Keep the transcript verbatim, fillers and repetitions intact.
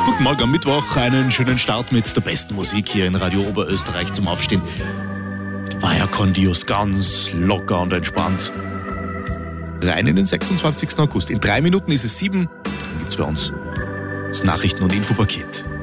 Guten Morgen am Mittwoch, einen schönen Start mit der besten Musik hier in Radio Oberösterreich zum Aufstehen. Vaya con Dios, ganz locker und entspannt. Rein in den sechsundzwanzigsten August. In drei Minuten ist es sieben. Dann gibt's bei uns das Nachrichten- und Infopaket.